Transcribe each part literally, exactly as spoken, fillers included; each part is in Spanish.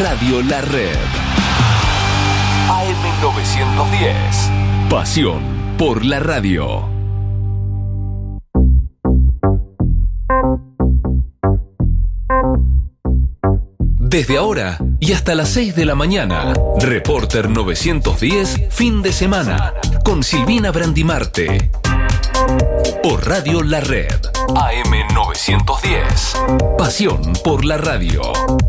Radio La Red. A M novecientos diez. Pasión por la radio. Desde ahora y hasta las seis de la mañana, Reporter novecientos diez, fin de semana, con Silvina Brandimarte. Por Radio La Red, A M novecientos diez. Pasión por la radio.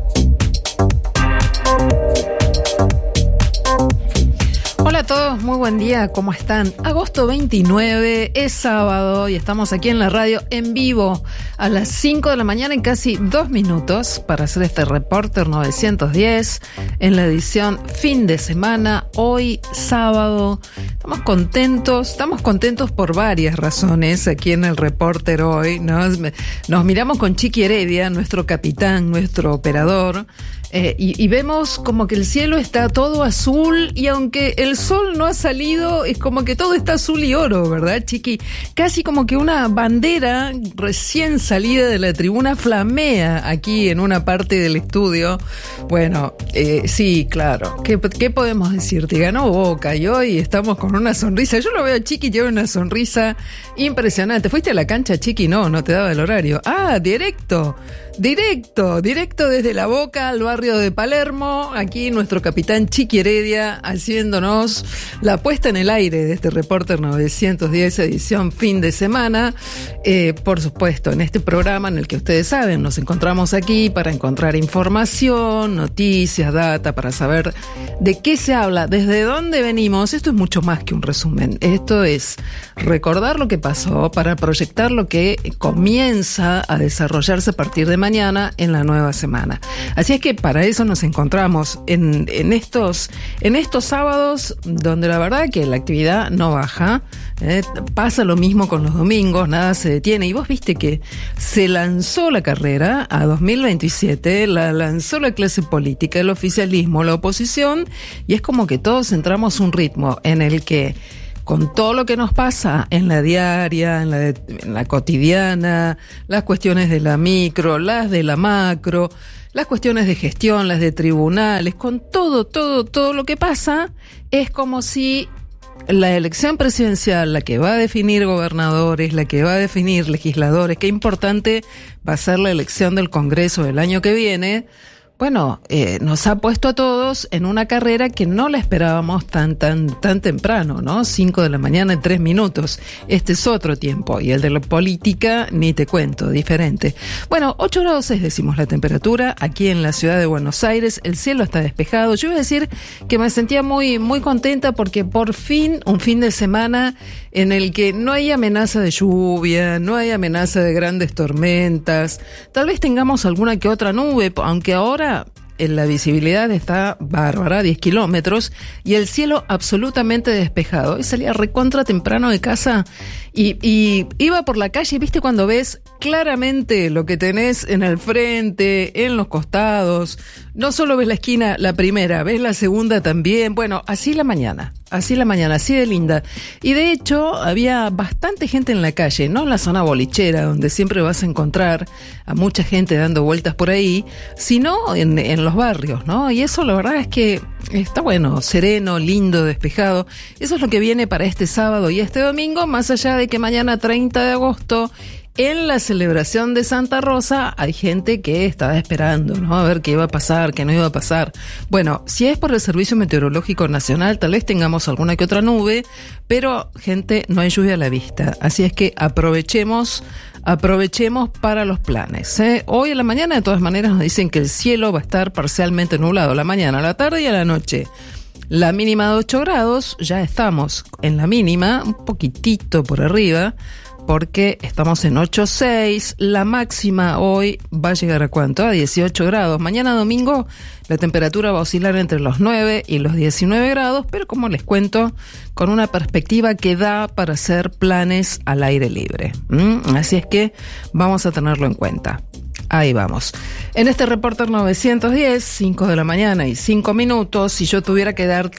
Hola a todos, muy buen día, ¿cómo están? Agosto veintinueve, es sábado y estamos aquí en la radio en vivo a las cinco de la mañana en casi dos minutos para hacer este Reporter novecientos diez en la edición fin de semana, hoy sábado. Estamos contentos, estamos contentos por varias razones aquí en el Reporter hoy. Nos, nos miramos con Chiqui Heredia, nuestro capitán, nuestro operador, eh, y, y vemos como que el cielo está todo azul y aunque el sol no ha salido, es como que todo está azul y oro, ¿verdad, Chiqui? Casi como que una bandera recién salida de la tribuna flamea aquí en una parte del estudio. Bueno, eh, sí, claro. ¿Qué, qué podemos decirte? Ganó Boca y hoy estamos con una sonrisa. Yo lo veo a Chiqui, lleva una sonrisa impresionante. ¿Fuiste a la cancha, Chiqui? No, no te daba el horario. Ah, directo, directo, directo desde La Boca al barrio de Palermo. Aquí nuestro capitán Chiqui Heredia haciéndonos la puesta en el aire de este Reporter novecientos diez, edición fin de semana. Eh, por supuesto, en este programa en el que ustedes saben, nos encontramos aquí para encontrar información, noticias, data, para saber de qué se habla, desde dónde venimos. Esto es mucho más que un resumen. Esto es recordar lo que pasó para proyectar lo que comienza a desarrollarse a partir de mañana en la nueva semana. Así es que para eso nos encontramos en, en estos, en estos sábados donde la verdad que la actividad no baja. Eh, pasa lo mismo con los domingos, nada se detiene. Y vos viste que se lanzó la carrera a dos mil veintisiete, la lanzó la clase política, el oficialismo, la oposición, y es como que todos entramos un ritmo en el que con todo lo que nos pasa en la diaria, en la, de, en la cotidiana, las cuestiones de la micro, las de la macro, las cuestiones de gestión, las de tribunales, con todo, todo, todo lo que pasa, es como si la elección presidencial, la que va a definir gobernadores, la que va a definir legisladores, qué importante va a ser la elección del Congreso del año que viene. Bueno, eh, nos ha puesto a todos en una carrera que no la esperábamos tan, tan, tan temprano, ¿no? Cinco de la mañana en tres minutos. Este es otro tiempo. Y el de la política, ni te cuento, diferente. Bueno, ocho grados seis decimos la temperatura aquí en la ciudad de Buenos Aires. El cielo está despejado. Yo iba a decir que me sentía muy, muy contenta porque por fin, un fin de semana en el que no hay amenaza de lluvia, no hay amenaza de grandes tormentas. Tal vez tengamos alguna que otra nube, aunque ahora la visibilidad está bárbara, diez kilómetros, y el cielo absolutamente despejado. Hoy salía recontra temprano de casa y, y iba por la calle y viste cuando ves claramente lo que tenés en el frente, en los costados. No solo ves la esquina, la primera, ves la segunda también. Bueno, así la mañana. Así la mañana, así de linda. Y de hecho, había bastante gente en la calle, no en la zona bolichera, donde siempre vas a encontrar a mucha gente dando vueltas por ahí, sino en, en los barrios, ¿no? Y eso la verdad es que está bueno, sereno, lindo, despejado. Eso es lo que viene para este sábado y este domingo, más allá de que mañana treinta de agosto... en la celebración de Santa Rosa hay gente que estaba esperando, ¿no? A ver qué iba a pasar, qué no iba a pasar. Bueno, si es por el Servicio Meteorológico Nacional, tal vez tengamos alguna que otra nube, pero, gente, no hay lluvia a la vista. Así es que aprovechemos, aprovechemos para los planes, ¿eh? Hoy en la mañana, de todas maneras, nos dicen que el cielo va a estar parcialmente nublado, la mañana, a la tarde y a la noche. La mínima de ocho grados, ya estamos en la mínima, un poquitito por arriba, porque estamos en ocho seis, la máxima hoy va a llegar a ¿cuánto? A dieciocho grados. Mañana domingo la temperatura va a oscilar entre los nueve y los diecinueve grados, pero como les cuento, con una perspectiva que da para hacer planes al aire libre. ¿Mm? Así es que vamos a tenerlo en cuenta. Ahí vamos. En este Reporter novecientos diez, cinco de la mañana y cinco minutos, si yo tuviera que darte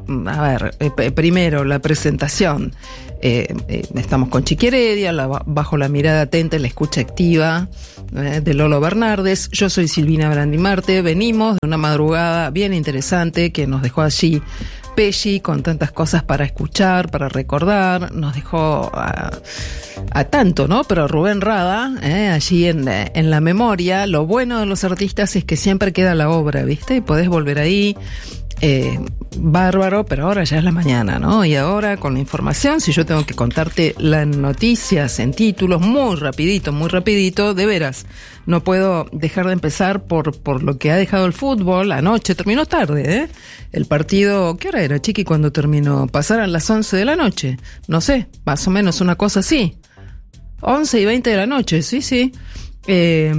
a ver, eh, primero la presentación. Eh, eh, estamos con Chiqui Heredia, la, bajo la mirada atenta y la escucha activa eh, de Lolo Bernardes. Yo soy Silvina Brandimarte. Venimos de una madrugada bien interesante que nos dejó allí Pelli con tantas cosas para escuchar, para recordar. Nos dejó a, a tanto, ¿no? Pero Rubén Rada, eh, allí en, en la memoria. Lo bueno de los artistas es que siempre queda la obra, ¿viste? Y podés volver ahí. Eh, bárbaro, pero ahora ya es la mañana, ¿no? Y ahora con la información, si yo tengo que contarte las noticias en títulos, muy rapidito, muy rapidito, de veras, no puedo dejar de empezar por, por lo que ha dejado el fútbol. Anoche terminó tarde, ¿eh? El partido, ¿qué hora era, Chiqui, cuando terminó? Pasaron las once de la noche, no sé, más o menos una cosa así. once y veinte de la noche, sí, sí. Eh,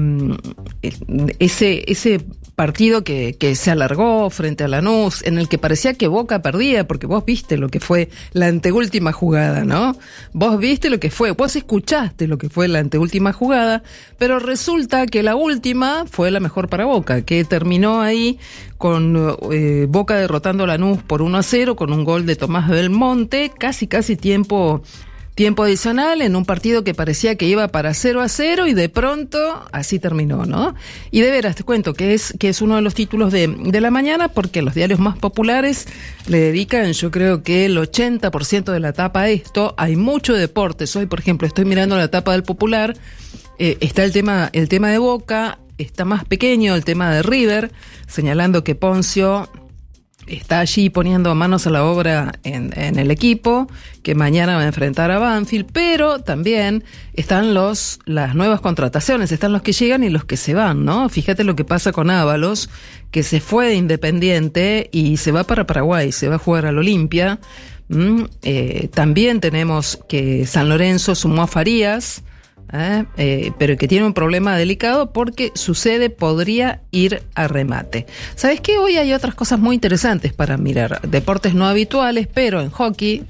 ese, ese partido que, que se alargó frente a Lanús, en el que parecía que Boca perdía, porque vos viste lo que fue la anteúltima jugada, ¿no? Vos viste lo que fue, vos escuchaste lo que fue la anteúltima jugada, pero resulta que la última fue la mejor para Boca, que terminó ahí con eh, Boca derrotando a Lanús por uno a cero, con un gol de Tomás Belmonte, casi casi tiempo... Tiempo adicional en un partido que parecía que iba para cero a cero y de pronto así terminó, ¿no? Y de veras te cuento que es que es uno de los títulos de, de la mañana, porque los diarios más populares le dedican, yo creo que el ochenta por ciento de la tapa a esto. Hay mucho deportes. Hoy, por ejemplo, estoy mirando la tapa del Popular, eh, está el tema, el tema de Boca, está más pequeño el tema de River, señalando que Poncio está allí poniendo manos a la obra en, en el equipo, que mañana va a enfrentar a Banfield, pero también están los las nuevas contrataciones, están los que llegan y los que se van, ¿no? Fíjate lo que pasa con Ábalos, que se fue de Independiente y se va para Paraguay, se va a jugar al Olimpia. Mm, eh, también tenemos que San Lorenzo sumó a Farías, ¿Eh? Eh, pero que tiene un problema delicado porque su sede podría ir a remate. ¿Sabes qué? Hoy hay otras cosas muy interesantes para mirar. Deportes no habituales, pero en hockey,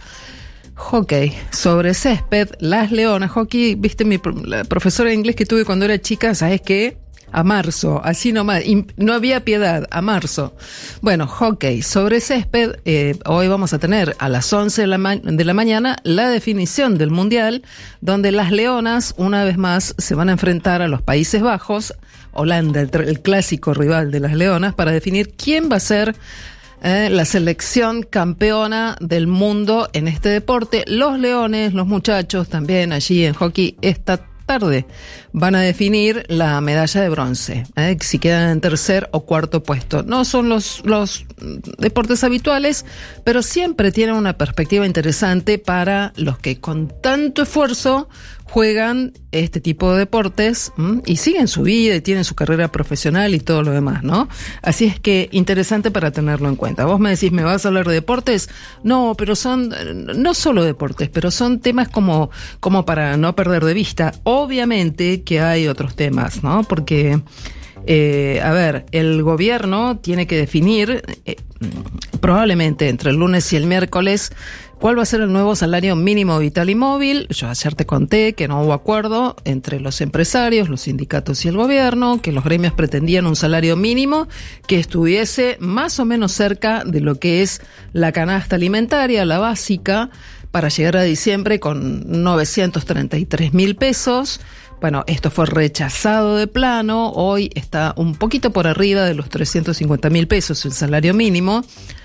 hockey sobre césped, las Leonas, hockey, viste, mi la profesora de inglés que tuve cuando era chica, ¿sabes qué? A marzo, así nomás, no había piedad, a marzo. Bueno, hockey sobre césped, eh, hoy vamos a tener a las once de la, ma- de la mañana la definición del Mundial, donde las Leonas, una vez más, se van a enfrentar a los Países Bajos, Holanda, el, el clásico rival de las Leonas, para definir quién va a ser eh, la selección campeona del mundo en este deporte. Los Leones, los muchachos también allí en hockey, esta tarde van a definir la medalla de bronce, ¿eh? Si quedan en tercer o cuarto puesto. No son los, los deportes habituales, pero siempre tienen una perspectiva interesante para los que con tanto esfuerzo juegan este tipo de deportes ¿m? y siguen su vida y tienen su carrera profesional y todo lo demás, ¿no? Así es que interesante para tenerlo en cuenta. Vos me decís, ¿me vas a hablar de deportes? No, pero son, no solo deportes, pero son temas como, como para no perder de vista. Obviamente que hay otros temas, ¿no? Porque, eh, a ver, el gobierno tiene que definir, eh, probablemente entre el lunes y el miércoles, ¿cuál va a ser el nuevo salario mínimo vital y móvil? Yo ayer te conté que no hubo acuerdo entre los empresarios, los sindicatos y el gobierno, que los gremios pretendían un salario mínimo que estuviese más o menos cerca de lo que es la canasta alimentaria, la básica, para llegar a diciembre con novecientos treinta y tres mil pesos. Bueno, esto fue rechazado de plano. Hoy está un poquito por arriba de los trescientos cincuenta mil pesos el salario mínimo.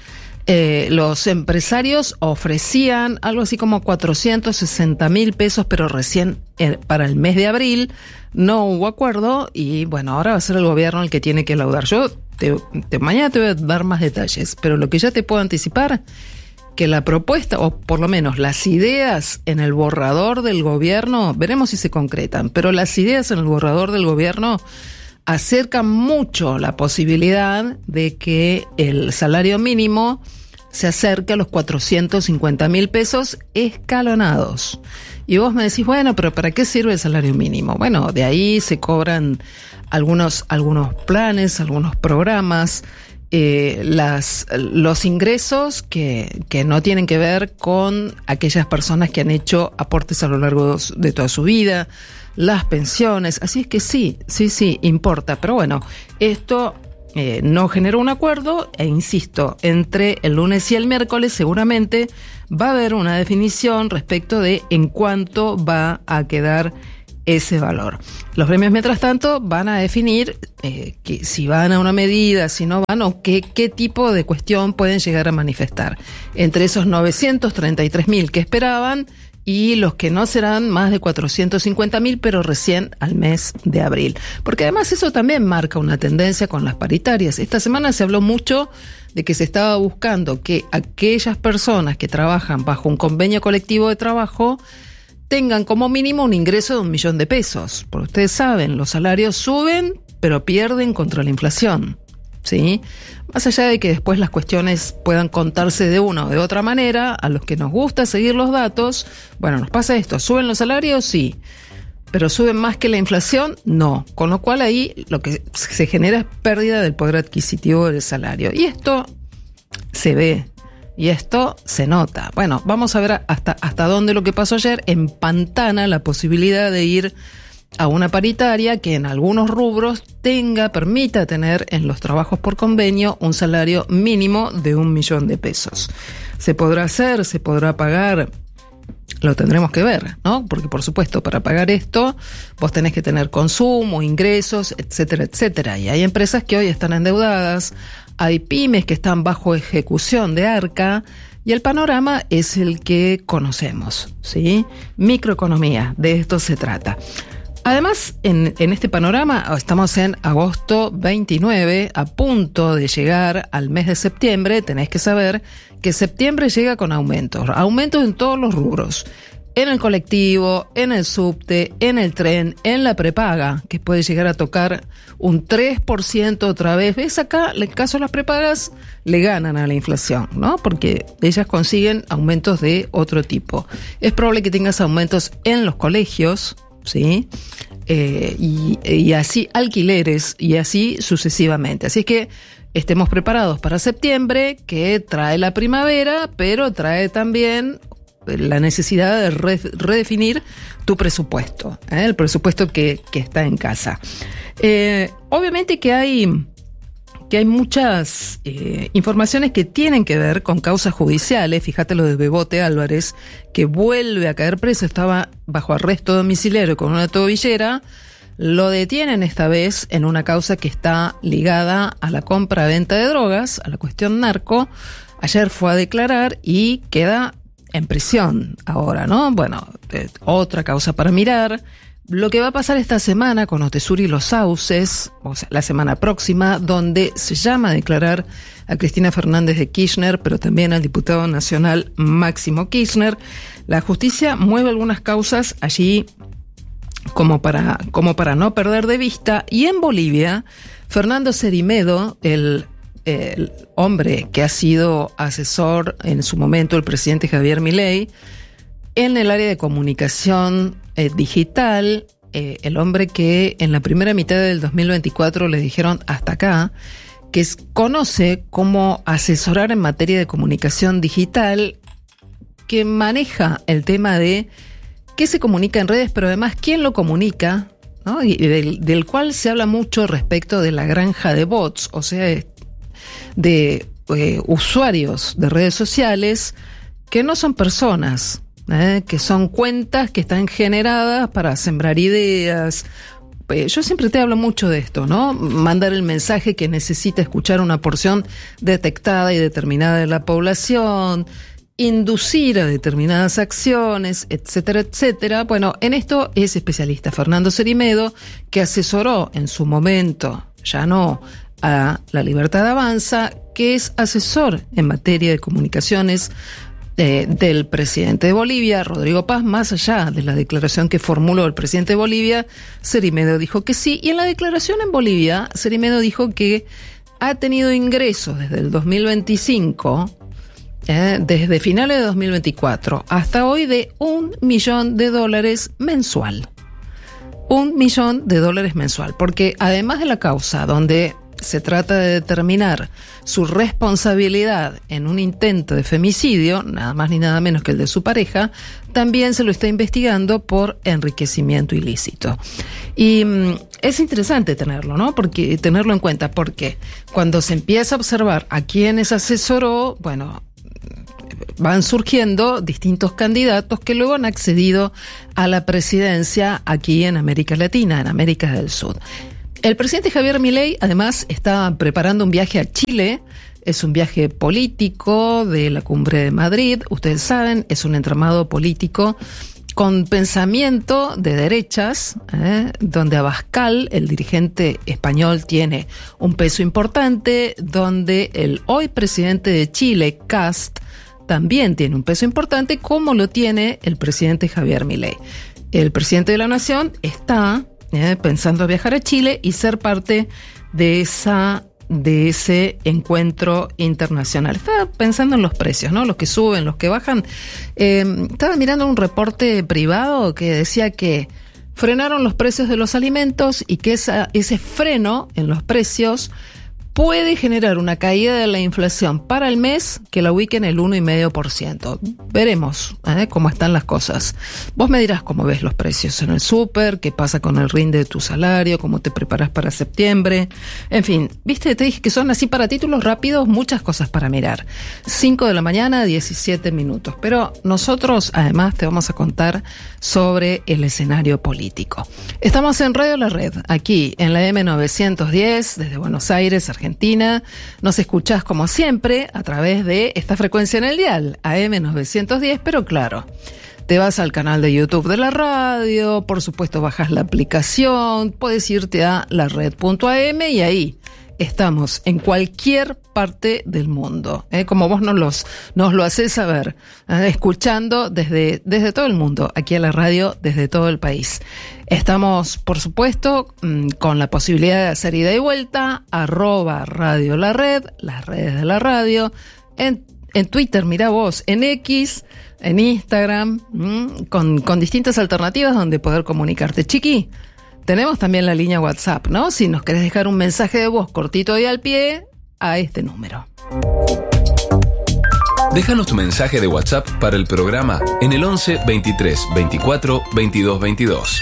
Eh, los empresarios ofrecían algo así como cuatrocientos sesenta mil pesos, pero recién eh, para el mes de abril no hubo acuerdo y bueno, ahora va a ser el gobierno el que tiene que laudar. Yo te, te, mañana te voy a dar más detalles, pero lo que ya te puedo anticipar, que la propuesta, o por lo menos las ideas en el borrador del gobierno, veremos si se concretan, pero las ideas en el borrador del gobierno acercan mucho la posibilidad de que el salario mínimo se acerque a los cuatrocientos cincuenta mil pesos escalonados. Y vos me decís, bueno, pero ¿para qué sirve el salario mínimo? Bueno, de ahí se cobran algunos, algunos planes, algunos programas, eh, las, los ingresos que, que no tienen que ver con aquellas personas que han hecho aportes a lo largo de toda su vida, las pensiones. Así es que sí, sí, sí, importa. Pero bueno, esto eh, no generó un acuerdo, e insisto, entre el lunes y el miércoles seguramente va a haber una definición respecto de en cuánto va a quedar ese valor. Los gremios, mientras tanto, van a definir eh, que si van a una medida, si no van, o qué, qué tipo de cuestión pueden llegar a manifestar. Entre esos novecientos treinta y tres mil que esperaban y los que no serán más de cuatrocientos cincuenta mil, pero recién al mes de abril. Porque además eso también marca una tendencia con las paritarias. Esta semana se habló mucho de que se estaba buscando que aquellas personas que trabajan bajo un convenio colectivo de trabajo tengan como mínimo un ingreso de un millón de pesos. Porque ustedes saben, los salarios suben, pero pierden contra la inflación, ¿sí? Más allá de que después las cuestiones puedan contarse de una o de otra manera, a los que nos gusta seguir los datos, bueno, nos pasa esto, ¿suben los salarios? Sí. ¿Pero suben más que la inflación? No. Con lo cual ahí lo que se genera es pérdida del poder adquisitivo del salario. Y esto se ve. Y esto se nota. Bueno, vamos a ver hasta, hasta dónde lo que pasó ayer empantana la posibilidad de ir a una paritaria que en algunos rubros tenga, permita tener en los trabajos por convenio un salario mínimo de un millón de pesos. ¿Se podrá hacer? ¿Se podrá pagar? Lo tendremos que ver, ¿no? Porque, por supuesto, para pagar esto, vos tenés que tener consumo, ingresos, etcétera, etcétera. Y hay empresas que hoy están endeudadas, hay pymes que están bajo ejecución de ARCA, y el panorama es el que conocemos, ¿sí? Microeconomía, de esto se trata. Además, en, en este panorama, estamos en agosto veintinueve, a punto de llegar al mes de septiembre. Tenés que saber que septiembre llega con aumentos, aumentos en todos los rubros, en el colectivo, en el subte, en el tren, en la prepaga, que puede llegar a tocar un tres por ciento otra vez. ¿Ves acá? En el caso de las prepagas, le ganan a la inflación, ¿no? Porque ellas consiguen aumentos de otro tipo. Es probable que tengas aumentos en los colegios, ¿sí? Eh, y, y así alquileres y así sucesivamente. Así que estemos preparados para septiembre, que trae la primavera, pero trae también la necesidad de re, redefinir tu presupuesto, ¿eh? El presupuesto que, que está en casa. Eh, obviamente que hay... que hay muchas eh, informaciones que tienen que ver con causas judiciales. Fíjate lo de Bebote Álvarez, que vuelve a caer preso, estaba bajo arresto domiciliario con una tobillera. Lo detienen esta vez en una causa que está ligada a la compra-venta de drogas, a la cuestión narco. Ayer fue a declarar y queda en prisión ahora, ¿no? Bueno, eh, otra causa para mirar. Lo que va a pasar esta semana con Otesur y los Sauces, o sea, la semana próxima, donde se llama a declarar a Cristina Fernández de Kirchner, pero también al diputado nacional Máximo Kirchner. La justicia mueve algunas causas allí como para, como para no perder de vista. Y en Bolivia, Fernando Cerimedo, el, el hombre que ha sido asesor en su momento del presidente Javier Milei, en el área de comunicación eh, digital, eh, el hombre que en la primera mitad del dos mil veinticuatro le dijeron hasta acá, que es, conoce cómo asesorar en materia de comunicación digital, que maneja el tema de qué se comunica en redes, pero además quién lo comunica, ¿no? Y del, del cual se habla mucho respecto de la granja de bots, o sea, de, de eh, usuarios de redes sociales que no son personas, Eh, que son cuentas que están generadas para sembrar ideas. Eh, yo siempre te hablo mucho de esto, ¿no? Mandar el mensaje que necesita escuchar una porción detectada y determinada de la población, inducir a determinadas acciones, etcétera, etcétera. Bueno, en esto es especialista Fernando Cerimedo, que asesoró en su momento, ya no a La Libertad Avanza, que es asesor en materia de comunicaciones Eh, del presidente de Bolivia, Rodrigo Paz. Más allá de la declaración que formuló el presidente de Bolivia, Cerimedo dijo que sí, y en la declaración en Bolivia, Cerimedo dijo que ha tenido ingresos desde el dos mil veinticinco, eh, desde finales de dos mil veinticuatro hasta hoy, de un millón de dólares mensual. Un millón de dólares mensual, porque además de la causa donde se trata de determinar su responsabilidad en un intento de femicidio, nada más ni nada menos que el de su pareja, también se lo está investigando por enriquecimiento ilícito. Y mmm, es interesante tenerlo, ¿no? Porque tenerlo en cuenta, porque cuando se empieza a observar a quienes asesoró, bueno, van surgiendo distintos candidatos que luego han accedido a la presidencia aquí en América Latina, en América del Sur. El presidente Javier Milei, además, está preparando un viaje a Chile. Es un viaje político de la Cumbre de Madrid. Ustedes saben, es un entramado político con pensamiento de derechas, ¿eh? donde Abascal, el dirigente español, tiene un peso importante, donde el hoy presidente de Chile, Kast, también tiene un peso importante, como lo tiene el presidente Javier Milei. El presidente de la Nación está eh, pensando viajar a Chile y ser parte de esa de ese encuentro internacional. Estaba pensando en los precios, ¿no? Los que suben, los que bajan. Eh, estaba mirando un reporte privado que decía que frenaron los precios de los alimentos y que esa, ese freno en los precios puede generar una caída de la inflación para el mes que la ubique en el uno coma cinco por ciento. Veremos ¿eh? cómo están las cosas. Vos me dirás cómo ves los precios en el súper, qué pasa con el rinde de tu salario, cómo te preparas para septiembre. En fin, viste, te dije que son así para títulos rápidos, muchas cosas para mirar. cinco de la mañana, diecisiete minutos. Pero nosotros además te vamos a contar sobre el escenario político. Estamos en Radio La Red, aquí en la eme novecientos diez, desde Buenos Aires, Argentina. Argentina, nos escuchás como siempre a través de esta frecuencia en el dial, A M novecientos diez, pero claro, te vas al canal de YouTube de la radio, por supuesto bajas la aplicación, puedes irte a la red punto a eme y ahí estamos en cualquier parte del mundo, ¿eh? como vos nos, los, nos lo hacés saber, ¿eh? escuchando desde, desde todo el mundo, aquí a la radio, desde todo el país. Estamos, por supuesto, con la posibilidad de hacer ida y vuelta, arroba Radio La Red, las redes de la radio, en, en Twitter, mirá vos, en X, en Instagram, con, con distintas alternativas donde poder comunicarte. Chiqui, tenemos también la línea WhatsApp, ¿no? Si nos querés dejar un mensaje de voz cortito y al pie, a este número. Déjanos tu mensaje de WhatsApp para el programa en el once, veintitrés, veinticuatro, veintidós, veintidós.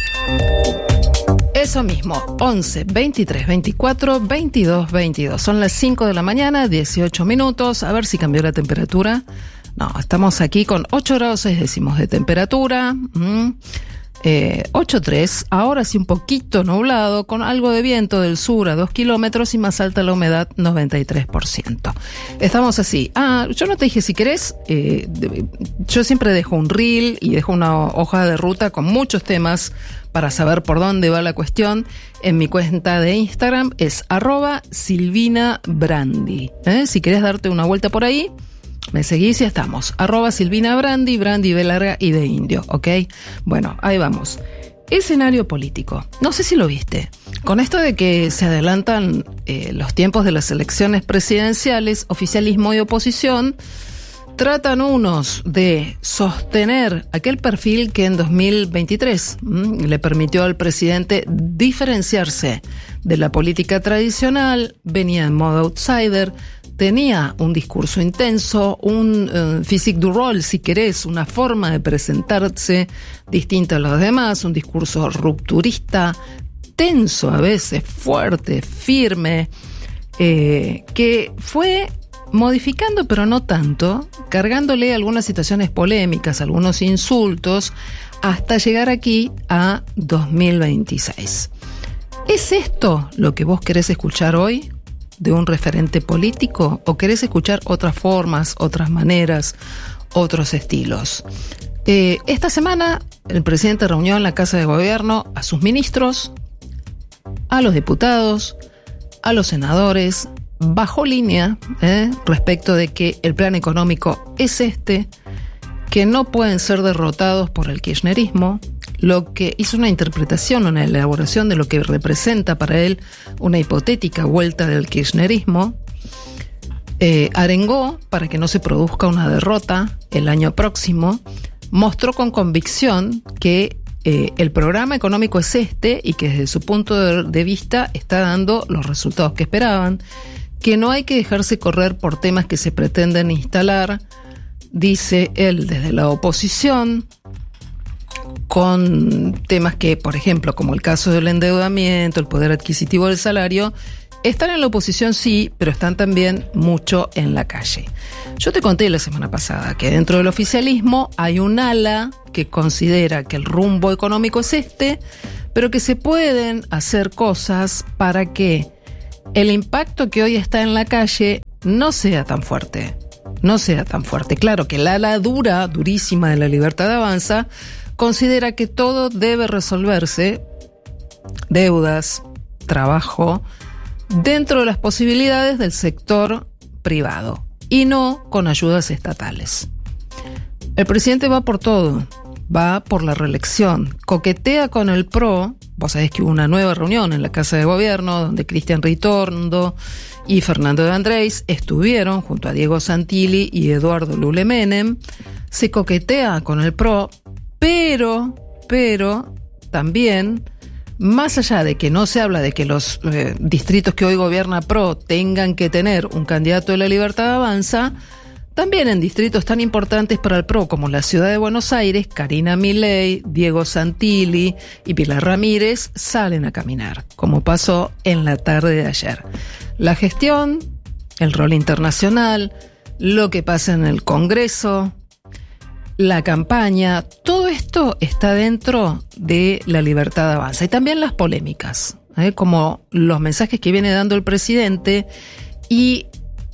Eso mismo, once, veintitrés, veinticuatro, veintidós, veintidós. Son las cinco de la mañana, dieciocho minutos. A ver si cambió la temperatura. No, estamos aquí con ocho grados seis décimos de temperatura. Mm. Eh, ocho coma tres, ahora sí un poquito nublado, con algo de viento del sur a dos kilómetros y más alta la humedad, noventa y tres por ciento. Estamos así. Ah, yo no te dije, si querés, eh, yo siempre dejo un reel y dejo una hoja de ruta con muchos temas para saber por dónde va la cuestión. En mi cuenta de Instagram es arroba Silvina Brandi. ¿Eh? Si querés darte una vuelta por ahí, me seguís y estamos. Arroba Silvina Brandi, Brandi B larga y de indio, ¿ok? Bueno, ahí vamos. Escenario político. No sé si lo viste. Con esto de que se adelantan eh, los tiempos de las elecciones presidenciales, oficialismo y oposición, tratan unos de sostener aquel perfil que en dos mil veintitrés mmm, le permitió al presidente diferenciarse de la política tradicional, venía en modo outsider, tenía un discurso intenso, un uh, physique du rôle, si querés, una forma de presentarse distinta a los demás, un discurso rupturista, tenso a veces, fuerte, firme, eh, que fue modificando, pero no tanto, cargándole algunas situaciones polémicas, algunos insultos, hasta llegar aquí a dos mil veintiséis. ¿Es esto lo que vos querés escuchar hoy de un referente político o querés escuchar otras formas, otras maneras, otros estilos? Eh, esta semana el presidente reunió en la Casa de Gobierno a sus ministros, a los diputados, a los senadores, bajó línea eh, respecto de que el plan económico es este, que no pueden ser derrotados por el kirchnerismo, lo que hizo una interpretación, una elaboración de lo que representa para él una hipotética vuelta del kirchnerismo. Eh, arengó para que no se produzca una derrota el año próximo, mostró con convicción que eh, el programa económico es este y que desde su punto de, de vista está dando los resultados que esperaban, que no hay que dejarse correr por temas que se pretenden instalar, dice él, desde la oposición, con temas que, por ejemplo, como el caso del endeudamiento, el poder adquisitivo del salario, están en la oposición sí, pero están también mucho en la calle. Yo te conté la semana pasada que dentro del oficialismo hay un ala que considera que el rumbo económico es este, pero que se pueden hacer cosas para que el impacto que hoy está en la calle no sea tan fuerte. No sea tan fuerte. Claro que el ala dura, durísima de la Libertad Avanza, considera que todo debe resolverse, deudas, trabajo, dentro de las posibilidades del sector privado y no con ayudas estatales. El presidente va por todo, va por la reelección, coquetea con el P R O. Vos sabés que hubo una nueva reunión en la Casa de Gobierno donde Cristian Ritorndo y Fernando de Andrés estuvieron junto a Diego Santilli y Eduardo Lule Menem. Se coquetea con el P R O, pero, pero también, más allá de que no se habla de que los eh, distritos que hoy gobierna P R O tengan que tener un candidato de la Libertad Avanza, también en distritos tan importantes para el P R O como la Ciudad de Buenos Aires, Karina Milei, Diego Santilli y Pilar Ramírez salen a caminar, como pasó en la tarde de ayer. La gestión, el rol internacional, lo que pasa en el Congreso, la campaña, todo esto está dentro de la Libertad Avanza. Y también las polémicas, ¿eh? como los mensajes que viene dando el presidente y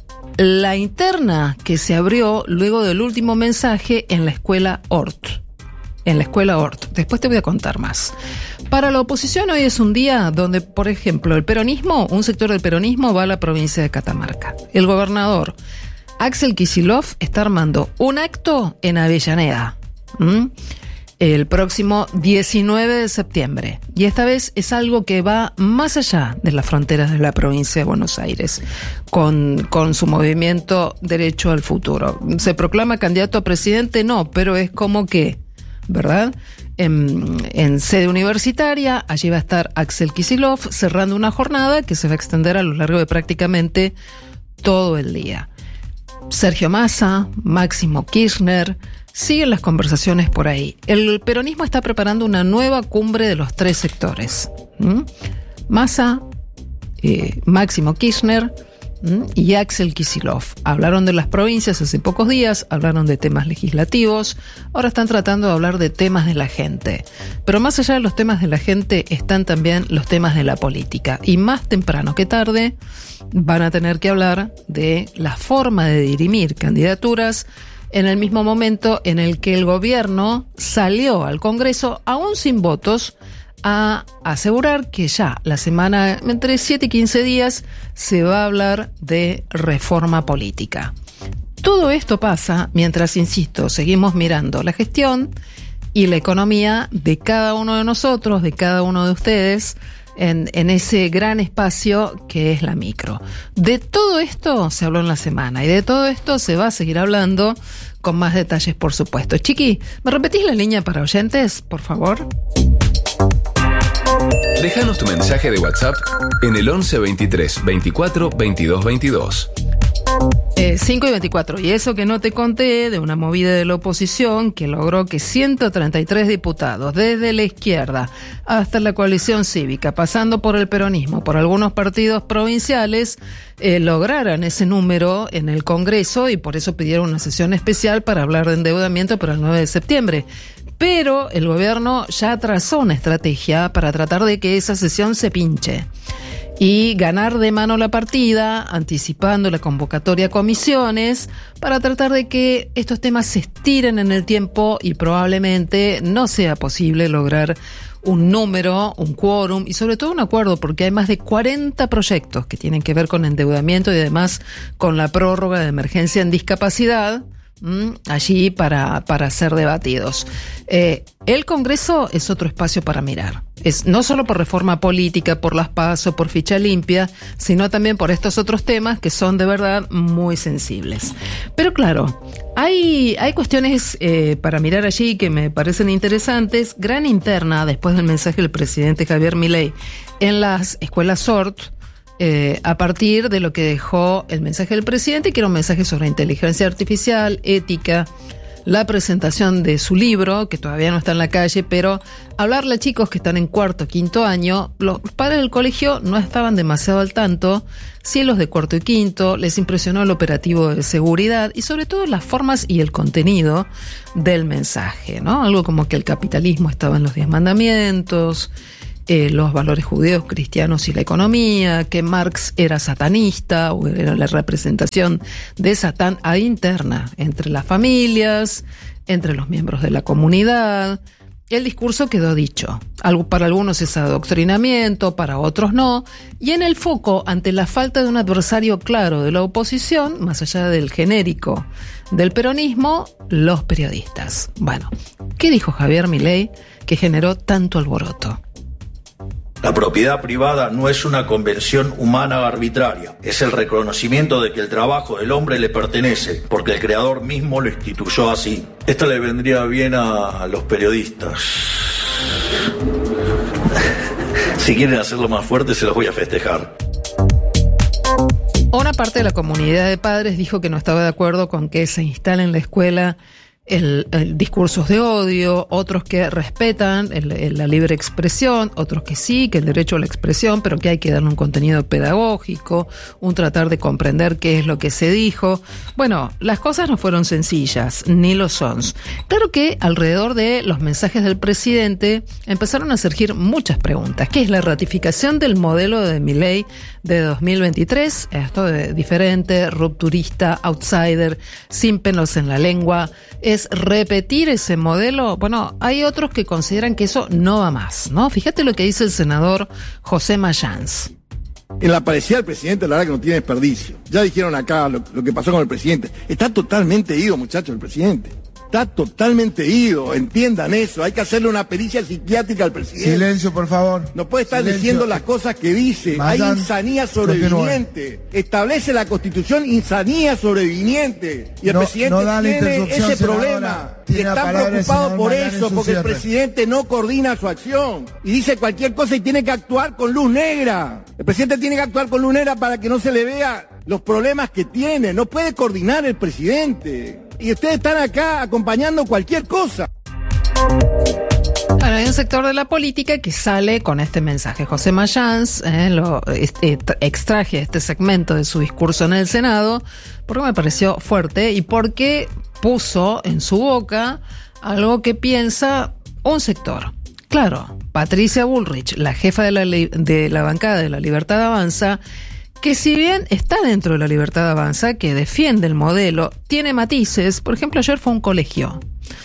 la interna que se abrió luego del último mensaje en la escuela Hort. En la escuela Hort. Después te voy a contar más. Para la oposición hoy es un día donde, por ejemplo, el peronismo, un sector del peronismo va a la provincia de Catamarca. El gobernador Axel Kicillof está armando un acto en Avellaneda. ¿Mm? El próximo diecinueve de septiembre. Y esta vez es algo que va más allá de las fronteras de la provincia de Buenos Aires, con, con su movimiento Derecho al Futuro. ¿Se proclama candidato a presidente? No, pero es como que, ¿verdad? En, en sede universitaria, allí va a estar Axel Kicillof cerrando una jornada que se va a extender a lo largo de prácticamente todo el día. Sergio Massa, Máximo Kirchner, siguen las conversaciones por ahí. El peronismo está preparando una nueva cumbre de los tres sectores. ¿Mm? Massa, eh, Máximo Kirchner ¿Mm? y Axel Kicillof. Hablaron de las provincias hace pocos días, hablaron de temas legislativos, ahora están tratando de hablar de temas de la gente. Pero más allá de los temas de la gente están también los temas de la política. Y más temprano que tarde van a tener que hablar de la forma de dirimir candidaturas en el mismo momento en el que el gobierno salió al Congreso, aún sin votos, a asegurar que ya la semana, entre siete y quince días, se va a hablar de reforma política. Todo esto pasa mientras, insisto, seguimos mirando la gestión y la economía de cada uno de nosotros, de cada uno de ustedes, En, en ese gran espacio que es la micro. De todo esto se habló en la semana y de todo esto se va a seguir hablando con más detalles, por supuesto. Chiqui, ¿me repetís la línea para oyentes, por favor? Déjanos tu mensaje de WhatsApp en el once veintitrés veinticuatro veintidós veintidós. Eh, cinco y veinticuatro. Y eso que no te conté de una movida de la oposición que logró que ciento treinta y tres diputados, desde la izquierda hasta la coalición cívica, pasando por el peronismo, por algunos partidos provinciales, eh, lograran ese número en el Congreso y por eso pidieron una sesión especial para hablar de endeudamiento para el nueve de septiembre. Pero el gobierno ya trazó una estrategia para tratar de que esa sesión se pinche y ganar de mano la partida, anticipando la convocatoria a comisiones, para tratar de que estos temas se estiren en el tiempo y probablemente no sea posible lograr un número, un quórum y sobre todo un acuerdo, porque hay más de cuarenta proyectos que tienen que ver con endeudamiento y además con la prórroga de emergencia en discapacidad, ¿Mm? allí para, para ser debatidos. Eh, el Congreso es otro espacio para mirar. Es no solo por reforma política, por las PASO, por ficha limpia, sino también por estos otros temas que son de verdad muy sensibles. Pero claro, Hay, hay cuestiones eh, para mirar allí que me parecen interesantes. Gran interna después del mensaje del presidente Javier Milei en las escuelas S O R T, eh, a partir de lo que dejó el mensaje del presidente, que era un mensaje sobre inteligencia artificial, ética, la presentación de su libro, que todavía no está en la calle, pero hablarle a chicos que están en cuarto, quinto año, los padres del colegio no estaban demasiado al tanto. Sí, los de cuarto y quinto, les impresionó el operativo de seguridad y sobre todo las formas y el contenido del mensaje, ¿no? Algo como que el capitalismo estaba en los diez mandamientos, eh, los valores judíos, cristianos y la economía, que Marx era satanista, o era la representación de Satán a interna entre las familias, entre los miembros de la comunidad. El discurso quedó dicho. Algo, para algunos es adoctrinamiento, para otros no. Y en el foco, ante la falta de un adversario claro de la oposición, más allá del genérico del peronismo, los periodistas. Bueno, ¿qué dijo Javier Milei que generó tanto alboroto? La propiedad privada no es una convención humana arbitraria, es el reconocimiento de que el trabajo del hombre le pertenece, porque el creador mismo lo instituyó así. Esto le vendría bien a los periodistas. Si quieren hacerlo más fuerte, se los voy a festejar. Una parte de la comunidad de padres dijo que no estaba de acuerdo con que se instale en la escuela El, el discursos de odio, otros que respetan el, el, la libre expresión, otros que sí, que el derecho a la expresión, pero que hay que darle un contenido pedagógico, un tratar de comprender qué es lo que se dijo. Bueno, las cosas no fueron sencillas, ni lo son. Claro que alrededor de los mensajes del presidente empezaron a surgir muchas preguntas. ¿Qué es la ratificación del modelo de Milei de dos mil veintitrés? Esto de diferente, rupturista, outsider, sin pelos en la lengua. ¿Es repetir ese modelo? Bueno, hay otros que consideran que eso no va más, ¿no? Fíjate lo que dice el senador José Mayans. En la parecida del presidente, la verdad que no tiene desperdicio. Ya dijeron acá lo, lo que pasó con el presidente. Está totalmente ido, muchachos, el presidente. Está totalmente ido, entiendan eso. Hay que hacerle una pericia psiquiátrica al presidente. Silencio, por favor. No puede estar Silencio. diciendo las cosas que dice. Mandan, Hay insanía sobreviniente. Establece la Constitución insanía sobreviniente. Y el no, presidente no tiene ese senadora. problema. Y Tiene está preocupado por eso, porque el presidente no coordina su acción. Y dice cualquier cosa y tiene que actuar con luz negra. El presidente tiene que actuar con luz negra para que no se le vea los problemas que tiene. No puede coordinar el presidente. Y ustedes están acá acompañando cualquier cosa. Bueno, hay un sector de la política que sale con este mensaje. José Mayans, eh, lo este, extraje este segmento de su discurso en el Senado porque me pareció fuerte y porque puso en su boca algo que piensa un sector. Claro, Patricia Bullrich, la jefa de la, de la bancada de la Libertad Avanza, que si bien está dentro de la Libertad Avanza, que defiende el modelo, tiene matices. Por ejemplo, ayer fue a un colegio.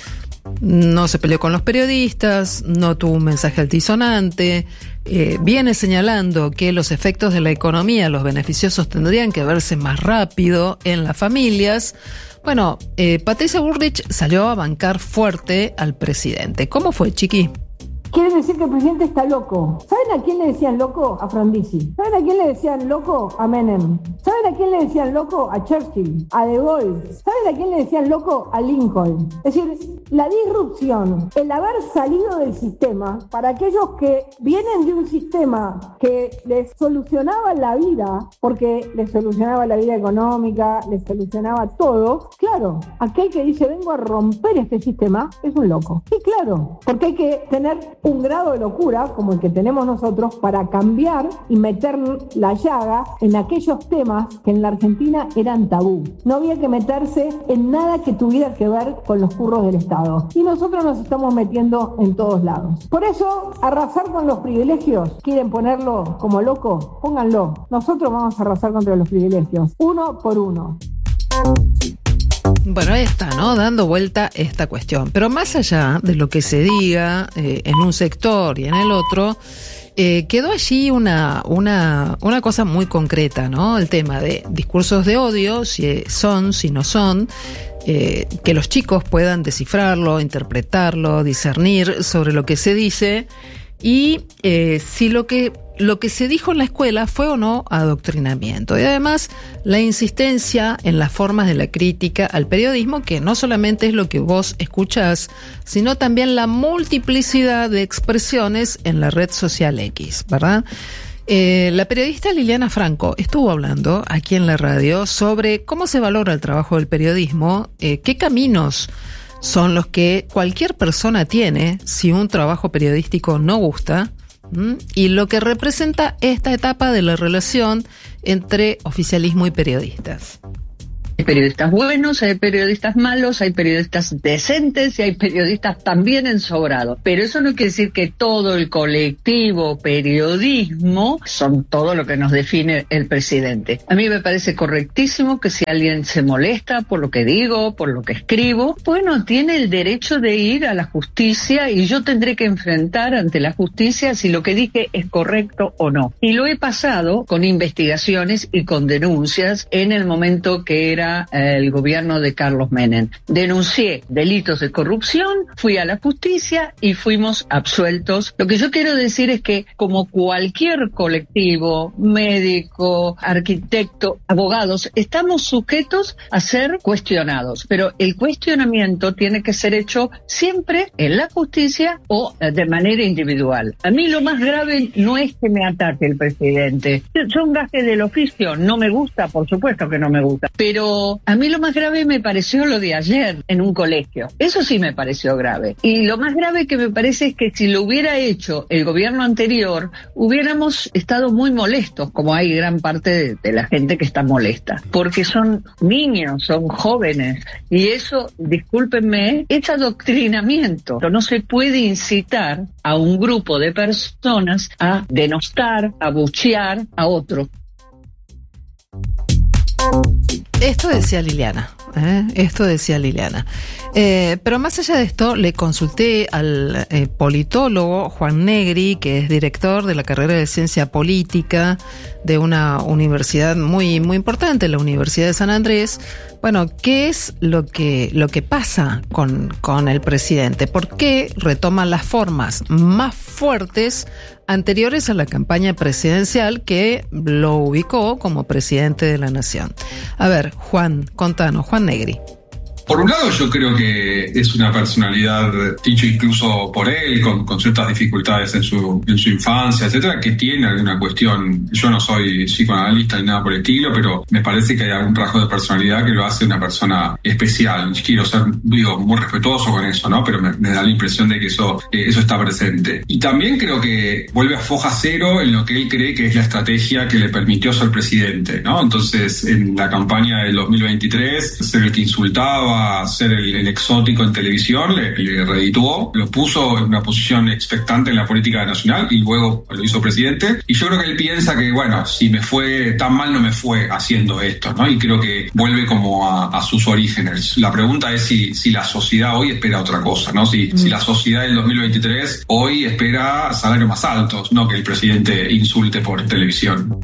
No se peleó con los periodistas, no tuvo un mensaje altisonante, eh, viene señalando que los efectos de la economía, los beneficiosos tendrían que verse más rápido en las familias. Bueno, eh, Patricia Bullrich salió a bancar fuerte al presidente. ¿Cómo fue, Chiqui? Quiere decir que el presidente está loco. ¿Saben a quién le decían loco? A Frondizi. ¿Saben a quién le decían loco? A Menem. ¿Saben a quién le decían loco? A Churchill, a De Gaulle. ¿Saben a quién le decían loco? A Lincoln. Es decir, la disrupción, el haber salido del sistema, para aquellos que vienen de un sistema que les solucionaba la vida, porque les solucionaba la vida económica, les solucionaba todo, claro, aquel que dice vengo a romper este sistema es un loco. Sí, claro, porque hay que tener un grado de locura como el que tenemos nosotros para cambiar y meter la llaga en aquellos temas que en la Argentina eran tabú. No había que meterse en nada que tuviera que ver con los curros del Estado. Y nosotros nos estamos metiendo en todos lados. Por eso, arrasar con los privilegios, ¿quieren ponerlo como loco? Pónganlo. Nosotros vamos a arrasar contra los privilegios, uno por uno. Bueno, ahí está, ¿no? Dando vuelta esta cuestión. Pero más allá de lo que se diga eh, en un sector y en el otro, eh, quedó allí una, una, una cosa muy concreta, ¿no? El tema de discursos de odio, si son, si no son, eh, que los chicos puedan descifrarlo, interpretarlo, discernir sobre lo que se dice y eh, si lo que lo que se dijo en la escuela fue o no adoctrinamiento. Y además, la insistencia en las formas de la crítica al periodismo, que no solamente es lo que vos escuchás, sino también la multiplicidad de expresiones en la red social X, ¿verdad? Eh, la periodista Liliana Franco estuvo hablando aquí en la radio sobre cómo se valora el trabajo del periodismo, eh, qué caminos son los que cualquier persona tiene si un trabajo periodístico no gusta, ¿m? Y lo que representa esta etapa de la relación entre oficialismo y periodistas. Hay periodistas buenos, hay periodistas malos, hay periodistas decentes y hay periodistas también ensobrados. Pero eso no quiere decir que todo el colectivo periodismo son todo lo que nos define el presidente. A mí me parece correctísimo que si alguien se molesta por lo que digo, por lo que escribo, bueno, tiene el derecho de ir a la justicia y yo tendré que enfrentar ante la justicia si lo que dije es correcto o no. Y lo he pasado con investigaciones y con denuncias en el momento que era el gobierno de Carlos Menem. Denuncié delitos de corrupción, fui a la justicia y fuimos absueltos. Lo que yo quiero decir es que, como cualquier colectivo, médico, arquitecto, abogados, estamos sujetos a ser cuestionados, pero el cuestionamiento tiene que ser hecho siempre en la justicia o de manera individual. A mí lo más grave no es que me ataque el presidente. Son gajes del oficio, no me gusta, por supuesto que no me gusta, pero a mí lo más grave me pareció lo de ayer en un colegio. Eso sí me pareció grave. Y lo más grave que me parece es que si lo hubiera hecho el gobierno anterior, hubiéramos estado muy molestos, como hay gran parte de, de la gente que está molesta. Porque son niños, son jóvenes. Y eso, discúlpenme, es adoctrinamiento. No se puede incitar a un grupo de personas a denostar, a abuchear a otro. Esto decía Liliana, ¿eh? Esto decía Liliana. Eh, pero más allá de esto, le consulté al eh, politólogo Juan Negri, que es director de la carrera de Ciencia Política de una universidad muy, muy importante, la Universidad de San Andrés. Bueno, ¿qué es lo que, lo que pasa con, con el presidente? ¿Por qué retoma las formas más fuertes anteriores a la campaña presidencial que lo ubicó como presidente de la nación? A ver, Juan, contanos, Juan Negri. Por un lado, yo creo que es una personalidad, dicho incluso por él, con, con ciertas dificultades en su, en su infancia, etcétera, que tiene alguna cuestión. Yo no soy psicoanalista ni nada por el estilo, pero me parece que hay algún rasgo de personalidad que lo hace una persona especial. Quiero ser, digo, muy respetuoso con eso, ¿no? Pero me, me da la impresión de que eso, eh, eso está presente. Y también creo que vuelve a foja cero en lo que él cree que es la estrategia que le permitió ser presidente, ¿no? Entonces, en la campaña del dos mil veintitrés, ser el que insultaba, a ser el, el exótico en televisión, le, le redituó, lo puso en una posición expectante en la política nacional y luego lo hizo presidente. Y yo creo que él piensa que, bueno, si me fue tan mal, no me fue haciendo esto, ¿no? Y creo que vuelve como a, a sus orígenes. La pregunta es si, si la sociedad hoy espera otra cosa, ¿no? Si, mm. si la sociedad del dos mil veintitrés hoy espera salarios más altos, no que el presidente insulte por televisión.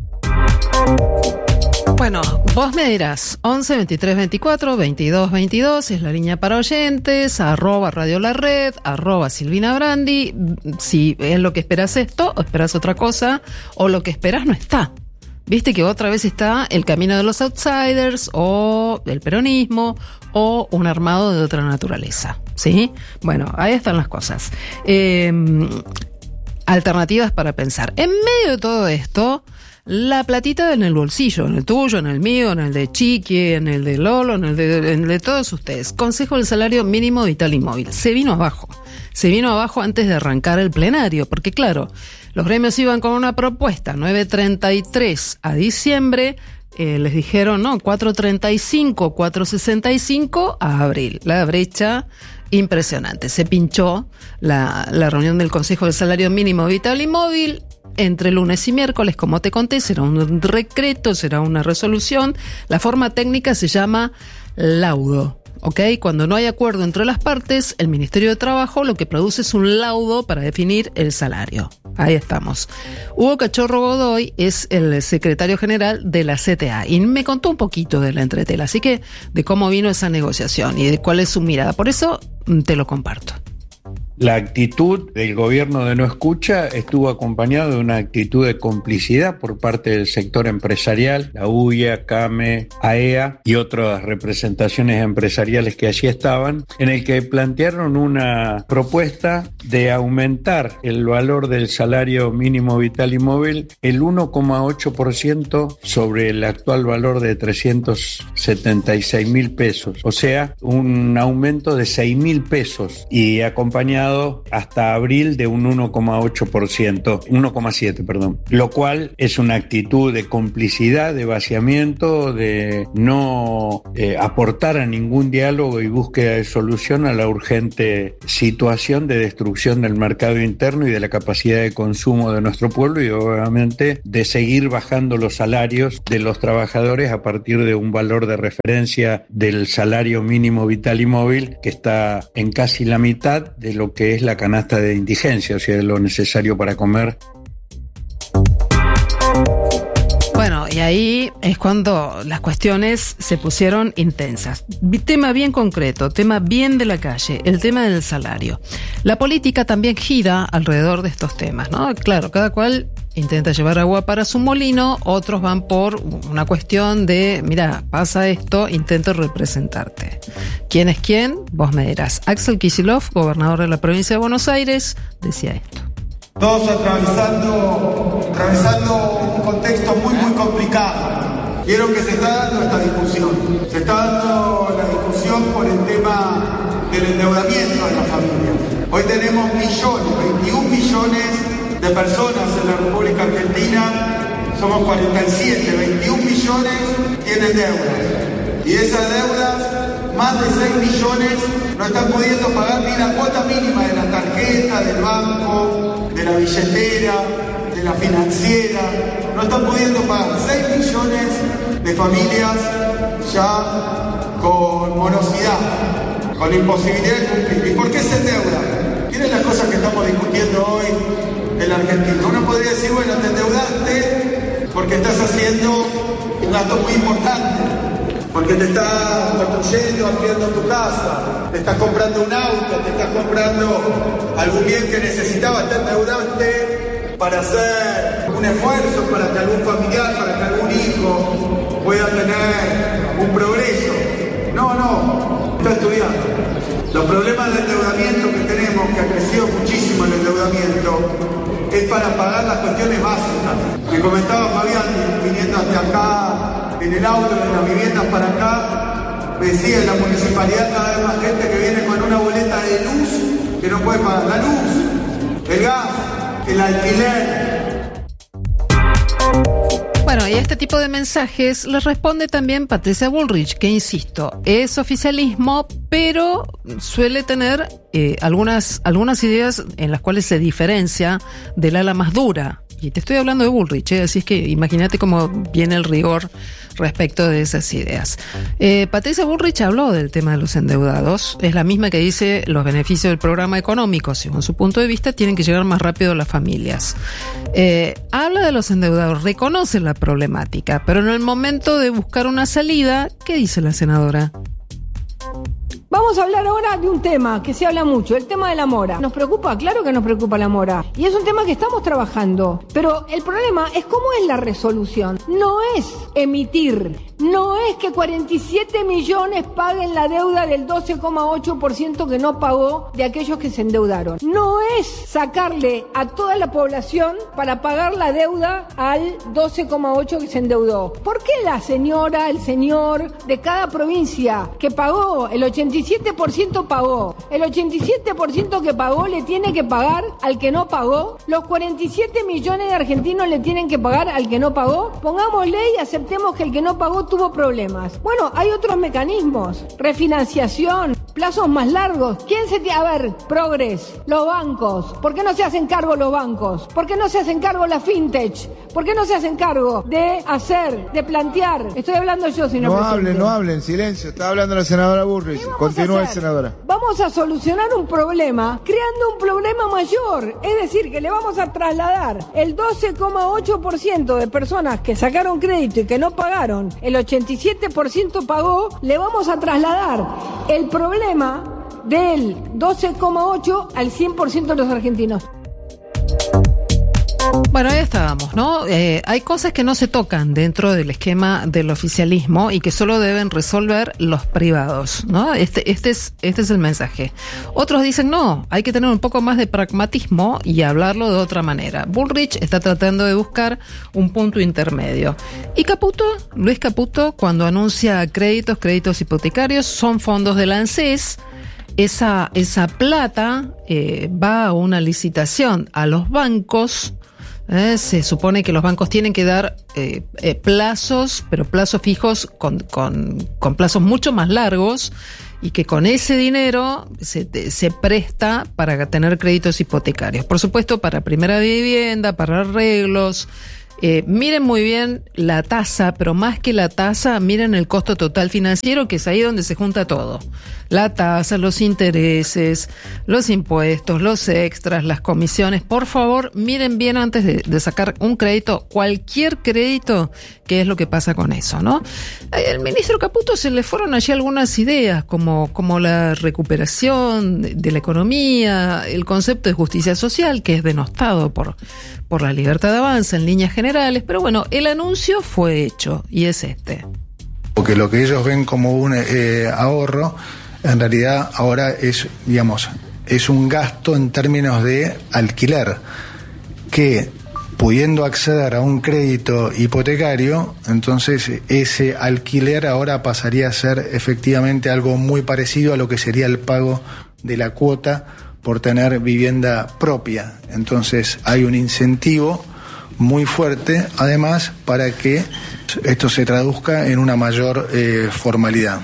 Bueno, vos me dirás, once, veintitrés, veinticuatro, veintidós, veintidós es la línea para oyentes, arroba Radio La Red, arroba Silvina Brandi, si es lo que esperas esto, o esperas otra cosa, o lo que esperas no está. Viste que otra vez está el camino de los outsiders, o el peronismo, o un armado de otra naturaleza, ¿sí? Bueno, ahí están las cosas. Eh, alternativas para pensar. En medio de todo esto, la platita en el bolsillo, en el tuyo, en el mío, en el de Chiqui, en el de Lolo, en el de, en el de todos ustedes. Consejo del salario mínimo vital y móvil. Se vino abajo. Se vino abajo antes de arrancar el plenario, porque claro, los gremios iban con una propuesta, nueve treinta y tres a diciembre, eh, les dijeron, no, cuatro treinta y cinco, cuatro sesenta y cinco a abril. La brecha impresionante. Se pinchó la, la reunión del Consejo del Salario Mínimo Vital y Móvil. Entre lunes y miércoles, como te conté, será un decreto, será una resolución. La forma técnica se llama laudo, ¿ok? Cuando no hay acuerdo entre las partes, el Ministerio de Trabajo lo que produce es un laudo para definir el salario. Ahí estamos. Hugo Cachorro Godoy es el secretario general de la C T A y me contó un poquito de la entretela, así que de cómo vino esa negociación y de cuál es su mirada. Por eso te lo comparto. La actitud del gobierno de no escucha estuvo acompañado de una actitud de complicidad por parte del sector empresarial, la U I A, CAME, A E A y otras representaciones empresariales que allí estaban, en el que plantearon una propuesta de aumentar el valor del salario mínimo vital y móvil el uno coma ocho por ciento sobre el actual valor de trescientos setenta y seis mil pesos, o sea, un aumento de seis mil pesos y acompañado hasta abril de un uno coma ocho por ciento, uno coma siete, perdón, lo cual es una actitud de complicidad, de vaciamiento, de no eh, aportar a ningún diálogo y búsqueda de solución a la urgente situación de destrucción del mercado interno y de la capacidad de consumo de nuestro pueblo, y obviamente de seguir bajando los salarios de los trabajadores a partir de un valor de referencia del salario mínimo vital y móvil que está en casi la mitad de lo que es la canasta de indigencia, o sea, de lo necesario para comer. Bueno, y ahí es cuando las cuestiones se pusieron intensas. Tema bien concreto, tema bien de la calle, el tema del salario. La política también gira alrededor de estos temas, ¿no? Claro, cada cual intenta llevar agua para su molino, otros van por una cuestión de, mira, pasa esto, intento representarte. ¿Quién es quién? Vos me dirás. Axel Kicillof, gobernador de la provincia de Buenos Aires, decía esto. Todos atravesando, atravesando un contexto muy, muy complicado. Quiero que se está dando esta discusión. Se está dando la discusión por el tema del endeudamiento de las familias. Hoy tenemos millones, veintiún millones de personas en la República Argentina. Somos cuarenta y siete, veintiún millones tienen deudas. Y esas deudas, más de seis millones no están pudiendo pagar ni la cuota mínima de la tarjeta, del banco, de la billetera, de la financiera. No están pudiendo pagar. seis millones de familias ya con morosidad, con imposibilidad de cumplir. ¿Y por qué se endeudan? Miren las cosas que estamos discutiendo hoy en la Argentina. Uno podría decir, bueno, te endeudaste porque estás haciendo un gasto muy importante, porque te estás construyendo, ampliando tu casa, te estás comprando un auto, te estás comprando algún bien que necesitabas, te endeudaste para hacer un esfuerzo para que algún familiar, para que algún hijo pueda tener un progreso. No, no, está estudiando. Los problemas de endeudamiento que tenemos, que ha crecido muchísimo el endeudamiento, es para pagar las cuestiones básicas. Me comentaba Fabián, viniendo hasta acá, en el auto de las viviendas para acá, me decía en la municipalidad cada vez más gente que viene con una boleta de luz que no puede pagar la luz, el gas, el alquiler. Bueno, y a este tipo de mensajes le responde también Patricia Bullrich, que insisto, es oficialismo, pero suele tener eh, algunas, algunas ideas en las cuales se diferencia del ala más dura. Y te estoy hablando de Bullrich, ¿eh? Así es que imagínate cómo viene el rigor respecto de esas ideas. Eh, Patricia Bullrich habló del tema de los endeudados. Es la misma que dice los beneficios del programa económico, según su punto de vista, tienen que llegar más rápido a las familias. Eh, habla de los endeudados, reconoce la problemática, pero en el momento de buscar una salida, ¿qué dice la senadora? Vamos a hablar ahora de un tema que se habla mucho, el tema de la mora. ¿Nos preocupa? Claro que nos preocupa la mora. Y es un tema que estamos trabajando. Pero el problema es cómo es la resolución. No es emitir, no es que cuarenta y siete millones paguen la deuda del doce coma ocho por ciento que no pagó de aquellos que se endeudaron. No es sacarle a toda la población para pagar la deuda al doce coma ocho por ciento que se endeudó. ¿Por qué la señora, el señor de cada provincia que pagó el ochenta y siete por ciento pagó, el ochenta y siete por ciento que pagó le tiene que pagar al que no pagó, los cuarenta y siete millones de argentinos le tienen que pagar al que no pagó? Pongámosle y aceptemos que el que no pagó tuvo problemas. Bueno, hay otros mecanismos, refinanciación, plazos más largos. ¿Quién se tiene? A ver, Progres, los bancos. ¿Por qué no se hacen cargo los bancos? ¿Por qué no se hacen cargo la fintech? ¿Por qué no se hacen cargo de hacer, de plantear? Estoy hablando yo, señor No presidente. hablen, no hablen, silencio. Está hablando la senadora Bullrich. Continúe, senadora. Vamos a solucionar un problema creando un problema mayor. Es decir, que le vamos a trasladar el doce coma ocho por ciento de personas que sacaron crédito y que no pagaron, el ochenta y siete por ciento pagó, le vamos a trasladar el problema del doce coma ocho al cien por ciento de los argentinos. Bueno, ahí estábamos, ¿no? Eh, hay cosas que no se tocan dentro del esquema del oficialismo y que solo deben resolver los privados, ¿no? Este, este es, este es el mensaje. Otros dicen, no, hay que tener un poco más de pragmatismo y hablarlo de otra manera. Bullrich está tratando de buscar un punto intermedio. Y Caputo, Luis Caputo, cuando anuncia créditos, créditos hipotecarios, son fondos del ANSES. Esa, esa plata eh, va a una licitación a los bancos. Eh, se supone que los bancos tienen que dar eh, eh, plazos, pero plazos fijos con, con, con plazos mucho más largos, y que con ese dinero se, se presta para tener créditos hipotecarios. Por supuesto, para primera vivienda, para arreglos. Eh, miren muy bien la tasa, pero más que la tasa, miren el costo total financiero, que es ahí donde se junta todo. La tasa, los intereses, los impuestos, los extras, las comisiones. Por favor, miren bien antes de, de sacar un crédito, cualquier crédito, qué es lo que pasa con eso, ¿no? El ministro Caputo se le fueron allí algunas ideas, como, como la recuperación de, de la economía, el concepto de justicia social, que es denostado por, por la Libertad Avanza en líneas generales, pero bueno, el anuncio fue hecho y es este. Porque lo que ellos ven como un eh, ahorro, en realidad ahora es, digamos, es un gasto en términos de alquiler, que pudiendo acceder a un crédito hipotecario, entonces ese alquiler ahora pasaría a ser efectivamente algo muy parecido a lo que sería el pago de la cuota por tener vivienda propia. Entonces hay un incentivo muy fuerte, además, para que esto se traduzca en una mayor eh, formalidad.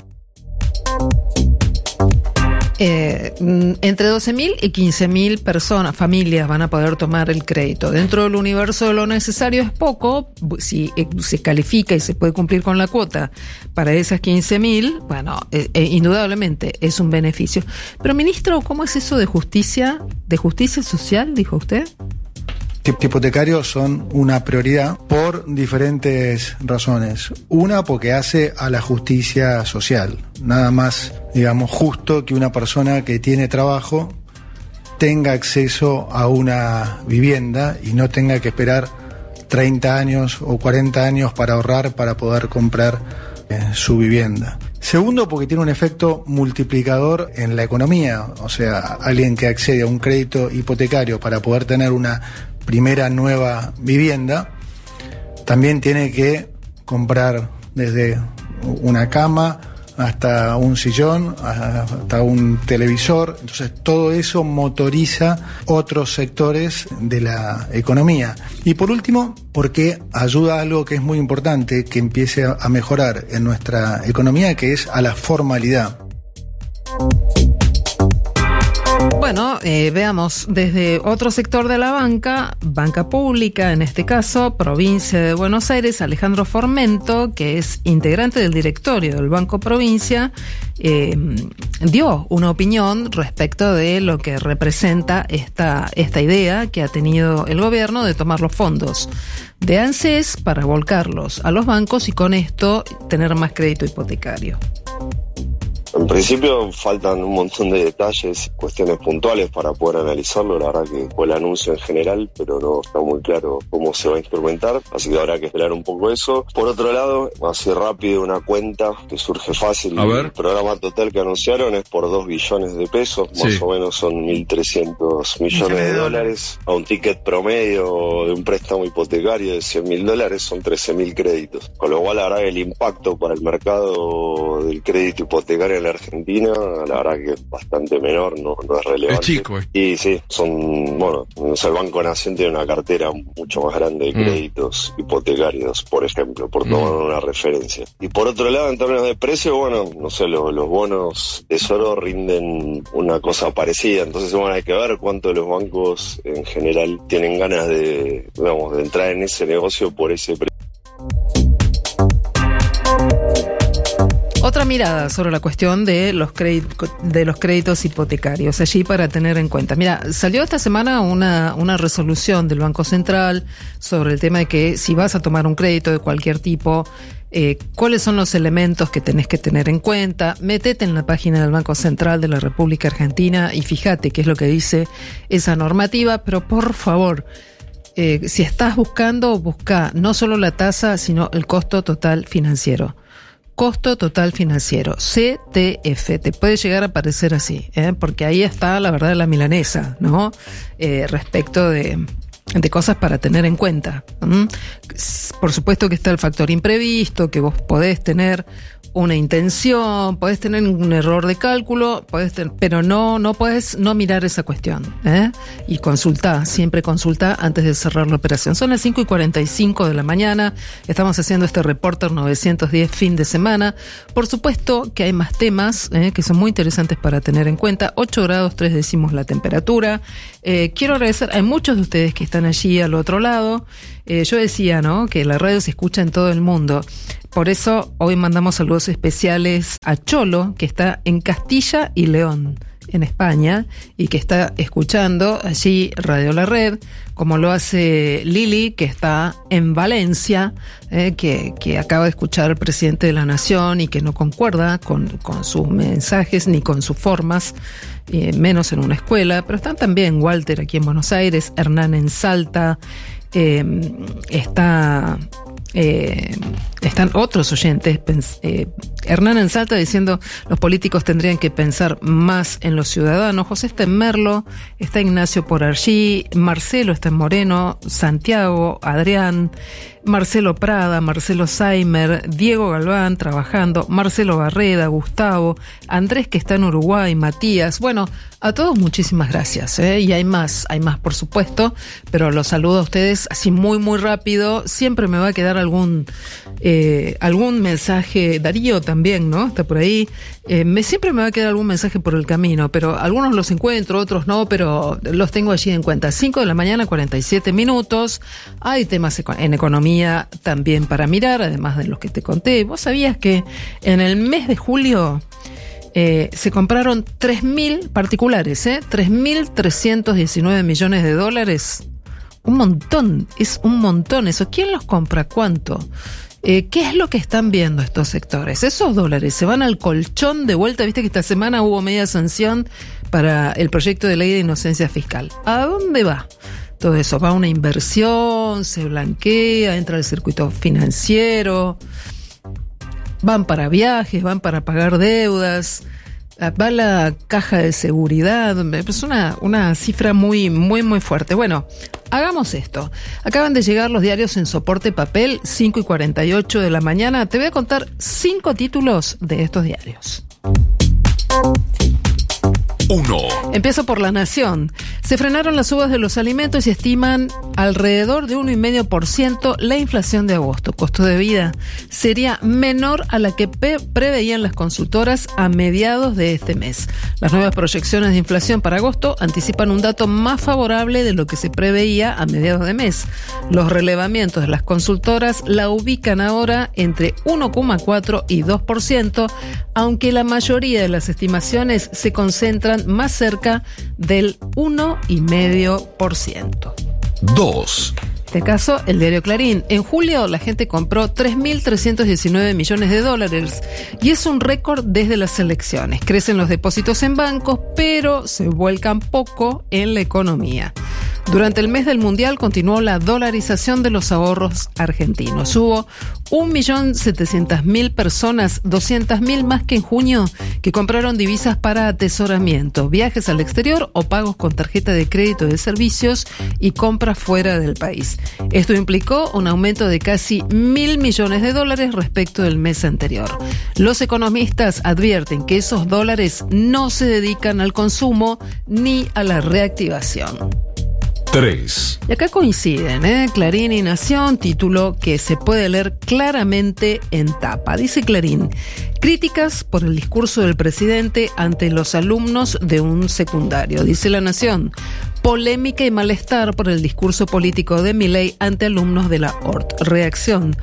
Eh, entre doce mil y quince mil personas, familias, van a poder tomar el crédito. Dentro del universo de lo necesario es poco. Si eh, se califica y se puede cumplir con la cuota para esas quince mil, bueno, eh, eh, indudablemente es un beneficio. Pero, ministro, ¿cómo es eso de justicia, de justicia social, dijo usted? Hipotecarios son una prioridad por diferentes razones. Una, porque hace a la justicia social. Nada más, digamos, justo que una persona que tiene trabajo tenga acceso a una vivienda y no tenga que esperar treinta años o cuarenta años para ahorrar para poder comprar eh, su vivienda. Segundo, porque tiene un efecto multiplicador en la economía. O sea, alguien que accede a un crédito hipotecario para poder tener una primera nueva vivienda, también tiene que comprar desde una cama hasta un sillón, hasta un televisor. Entonces todo eso motoriza otros sectores de la economía. Y por último, porque ayuda a algo que es muy importante, que empiece a mejorar en nuestra economía, que es a la formalidad. Bueno, eh, veamos desde otro sector de la banca, banca pública, en este caso, provincia de Buenos Aires. Alejandro Formento, que es integrante del directorio del Banco Provincia, eh, dio una opinión respecto de lo que representa esta, esta idea que ha tenido el gobierno de tomar los fondos de ANSES para volcarlos a los bancos y con esto tener más crédito hipotecario. En principio faltan un montón de detalles, cuestiones puntuales para poder analizarlo. La verdad que fue el anuncio en general, pero no está muy claro cómo se va a instrumentar, así que habrá que esperar un poco eso. Por otro lado, así rápido, una cuenta que surge fácil. El programa total que anunciaron es por dos billones de pesos, más sí. o menos son mil trescientos millones de dólares. A un ticket promedio de un préstamo hipotecario de cien mil dólares son trece mil créditos. Con lo cual, la verdad que el impacto para el mercado del crédito hipotecario en la Argentina, la verdad que es bastante menor, no, no es relevante. Es chico. Eh. Y sí, son, bueno, o sea, el Banco Nación tiene una cartera mucho más grande de créditos mm. hipotecarios, por ejemplo, por tomar mm. una referencia. Y por otro lado, en términos de precio, bueno, no sé, los, los bonos Tesoro rinden una cosa parecida, entonces bueno, hay que ver cuánto los bancos en general tienen ganas de, digamos, de entrar en ese negocio por ese precio. Otra mirada sobre la cuestión de los créditos, de los créditos hipotecarios, allí para tener en cuenta. Mira, salió esta semana una, una resolución del Banco Central sobre el tema de que si vas a tomar un crédito de cualquier tipo, eh, cuáles son los elementos que tenés que tener en cuenta. Métete en la página del Banco Central de la República Argentina y fíjate qué es lo que dice esa normativa, pero por favor, eh, si estás buscando, busca no solo la tasa, sino el costo total financiero. Costo total financiero, C T F, te puede llegar a aparecer así, ¿eh? Porque ahí está la verdad de la milanesa, ¿no? Eh, respecto de, de cosas para tener en cuenta. ¿Mm? Por supuesto que está el factor imprevisto, que vos podés tener una intención, podés tener un error de cálculo, podés tener, pero no, no podés no mirar esa cuestión, ¿eh? Y consultá, siempre consultá antes de cerrar la operación. Son las cinco y cuarenta y cinco de la mañana, estamos haciendo este Reporter novecientos diez fin de semana. Por supuesto que hay más temas ¿eh? que son muy interesantes para tener en cuenta. ocho grados tres décimos la temperatura. Eh, quiero agradecer a muchos de ustedes que están allí al otro lado. Eh, yo decía, ¿no?, que la radio se escucha en todo el mundo. Por eso hoy mandamos saludos especiales a Cholo, que está en Castilla y León, en España, y que está escuchando allí Radio La Red, como lo hace Lili, que está en Valencia, eh, que, que acaba de escuchar al presidente de la Nación y que no concuerda con, con sus mensajes ni con sus formas, eh, menos en una escuela. Pero están también Walter aquí en Buenos Aires, Hernán en Salta, eh, está... Eh, están otros oyentes, eh, Hernán en Salta diciendo los políticos tendrían que pensar más en los ciudadanos. José está en Merlo, está Ignacio por allí, Marcelo está en Moreno, Santiago, Adrián, Marcelo Prada, Marcelo Saimer, Diego Galván trabajando, Marcelo Barreda, Gustavo, Andrés que está en Uruguay, Matías. Bueno, a todos muchísimas gracias, ¿eh? Y hay más, hay más por supuesto, pero los saludo a ustedes así muy muy rápido. Siempre me va a quedar algún eh, algún mensaje, Darío también, ¿no? Está por ahí. Eh, me, siempre me va a quedar algún mensaje por el camino, pero algunos los encuentro, otros no, pero los tengo allí en cuenta. cinco de la mañana, cuarenta y siete minutos. Hay temas en economía también para mirar, además de los que te conté. ¿Vos sabías que en el mes de julio eh, se compraron tres mil particulares, eh? tres mil trescientos diecinueve millones de dólares? Un montón, es un montón eso. ¿Quién los compra? ¿Cuánto? Eh, ¿Qué es lo que están viendo estos sectores? Esos dólares se van al colchón de vuelta. Viste que esta semana hubo media sanción para el proyecto de ley de inocencia fiscal. ¿A dónde va todo eso? ¿Va a una inversión? ¿Se blanquea? ¿Entra al circuito financiero? ¿Van para viajes? ¿Van para pagar deudas? ¿Va a la caja de seguridad? Es una, una cifra muy, muy, muy fuerte. Bueno, hagamos esto. Acaban de llegar los diarios en soporte papel, cinco y cuarenta y ocho de la mañana. Te voy a contar cinco títulos de estos diarios. uno. Empiezo por La Nación. Se frenaron las subas de los alimentos y estiman alrededor de uno coma cinco por ciento la inflación de agosto. Costo de vida sería menor a la que pe- preveían las consultoras a mediados de este mes. Las nuevas proyecciones de inflación para agosto anticipan un dato más favorable de lo que se preveía a mediados de mes. Los relevamientos de las consultoras la ubican ahora entre uno coma cuatro y dos por ciento, aunque la mayoría de las estimaciones se concentran más cerca del uno coma cinco por ciento. dos. En este caso, el diario Clarín. En julio la gente compró tres mil trescientos diecinueve millones de dólares y es un récord desde las elecciones. Crecen los depósitos en bancos, pero se vuelcan poco en la economía. Durante el mes del Mundial continuó la dolarización de los ahorros argentinos. Hubo un millón setecientas mil personas, doscientas mil más que en junio, que compraron divisas para atesoramiento, viajes al exterior o pagos con tarjeta de crédito de servicios y compras fuera del país. Esto implicó un aumento de casi mil millones de dólares respecto del mes anterior. Los economistas advierten que esos dólares no se dedican al consumo ni a la reactivación. tres. Y acá coinciden, ¿eh? Clarín y Nación, título que se puede leer claramente en tapa. Dice Clarín: críticas por el discurso del presidente ante los alumnos de un secundario. Dice La Nación: polémica y malestar por el discurso político de Milei ante alumnos de la O R T. Reacción: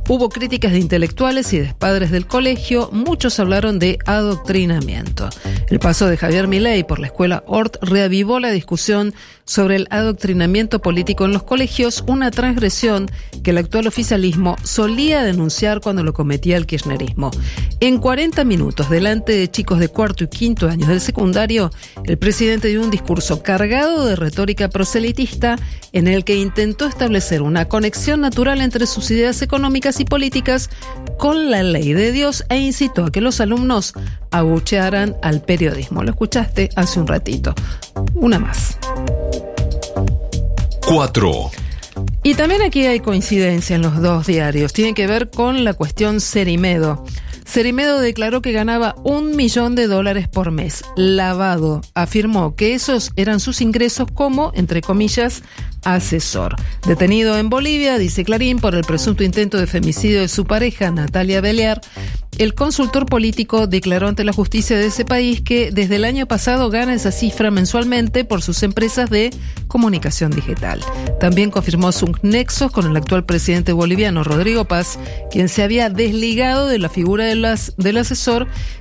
Hubo críticas de intelectuales y de padres del colegio. Muchos hablaron de adoctrinamiento. El paso de Javier Milei por la escuela Hort reavivó la discusión sobre el adoctrinamiento político en los colegios, una transgresión que el actual oficialismo solía denunciar cuando lo cometía el kirchnerismo. En cuarenta minutos, delante de chicos de cuarto y quinto años del secundario, el presidente dio un discurso cargado de retórica proselitista en el que intentó establecer una conexión natural entre sus ideas económicas y políticas con la ley de Dios e incitó a que los alumnos abuchearan al periodismo. Lo escuchaste hace un ratito. Una más. cuatro. Y también aquí hay coincidencia en los dos diarios. Tiene que ver con la cuestión Cerimedo. Cerimedo declaró que ganaba un millón de dólares por mes. Lavado. Afirmó que esos eran sus ingresos como, entre comillas, asesor. Detenido en Bolivia, dice Clarín, por el presunto intento de femicidio de su pareja, Natalia Belear, el consultor político declaró ante la justicia de ese país que desde el año pasado gana esa cifra mensualmente por sus empresas de comunicación digital. También confirmó sus nexos con el actual presidente boliviano, Rodrigo Paz, quien se había desligado de la figura de las, del asesor